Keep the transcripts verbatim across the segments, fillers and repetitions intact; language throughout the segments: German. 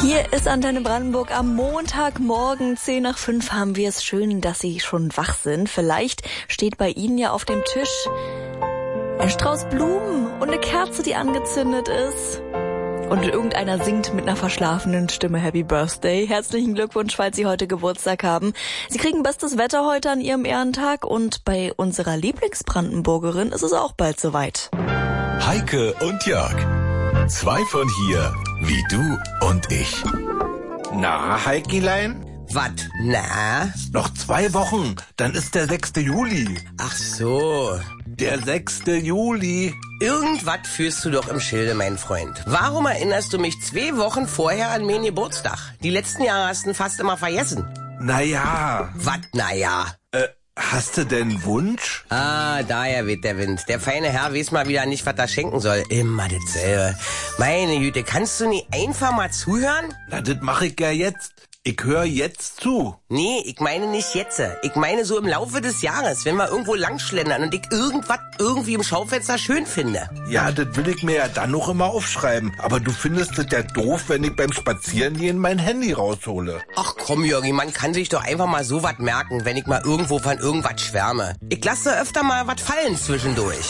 Hier ist Antenne Brandenburg am Montagmorgen, zehn nach fünf haben wir es. Schön, dass Sie schon wach sind. Vielleicht steht bei Ihnen ja auf dem Tisch ein Strauß Blumen und eine Kerze, die angezündet ist. Und irgendeiner singt mit einer verschlafenen Stimme Happy Birthday. Herzlichen Glückwunsch, falls Sie heute Geburtstag haben. Sie kriegen bestes Wetter heute an Ihrem Ehrentag und bei unserer Lieblingsbrandenburgerin ist es auch bald soweit. Heike und Jörg. Zwei von hier, wie du und ich. Na, Heikilein? Wat? Na? Noch zwei Wochen, dann ist der sechste Juli. Ach so. Der sechste Juli. Irgendwas führst du doch im Schilde, mein Freund. Warum erinnerst du mich zwei Wochen vorher an meinen Geburtstag? Die letzten Jahre hast du ihn fast immer vergessen. Naja. Wat, naja? Äh, hast du denn Wunsch? Ah, daher weht der Wind. Der feine Herr weiß mal wieder nicht, was er schenken soll. Immer dasselbe. Meine Güte, kannst du nie einfach mal zuhören? Na, das mach ich ja jetzt. Ich höre jetzt zu. Nee, ich meine nicht jetzt. Ich meine so im Laufe des Jahres, wenn wir irgendwo langschlendern und ich irgendwas irgendwie im Schaufenster schön finde. Ja, das will ich mir ja dann noch immer aufschreiben. Aber du findest es ja doof, wenn ich beim Spazierengehen mein Handy raushole. Ach komm, Jörgi, man kann sich doch einfach mal so was merken, wenn ich mal irgendwo von irgendwas schwärme. Ich lasse öfter mal was fallen zwischendurch.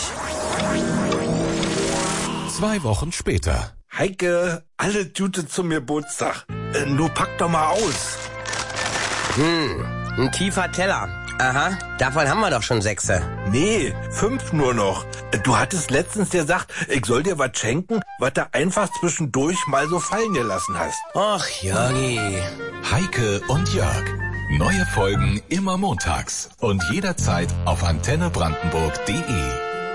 Zwei Wochen später. Heike, alle Tüte zum Geburtstag. Äh, du pack doch mal aus. Hm, ein tiefer Teller. Aha, davon haben wir doch schon sechse. Nee, fünf nur noch. Äh, Du hattest letztens gesagt, ich soll dir was schenken, was du einfach zwischendurch mal so fallen gelassen hast. Ach, Jörgi. Heike und Jörg. Neue Folgen immer montags und jederzeit auf antenne brandenburg punkt de.